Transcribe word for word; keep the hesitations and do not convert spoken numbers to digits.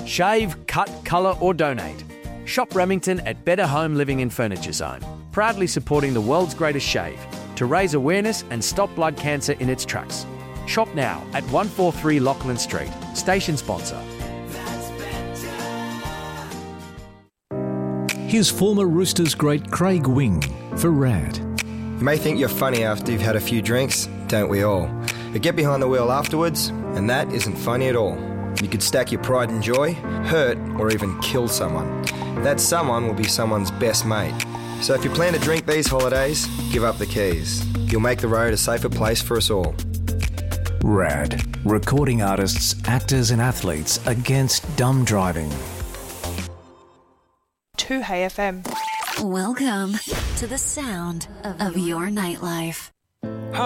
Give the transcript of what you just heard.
Shave, cut, colour or donate. Shop Remington at Better Home Living and Furniture Zone, proudly supporting the world's greatest shave to raise awareness and stop blood cancer in its tracks. Shop now at one forty-three Lachlan Street, station sponsor. Here's former Roosters great Craig Wing for RAD. You may think you're funny after you've had a few drinks, don't we all? But get behind the wheel afterwards, and that isn't funny at all. You could stack your pride and joy, hurt, or even kill someone. That someone will be someone's best mate. So if you plan to drink these holidays, give up the keys. You'll make the road a safer place for us all. RAD. Recording artists, actors and athletes against dumb driving. two Hey F M. Welcome to the sound of your nightlife.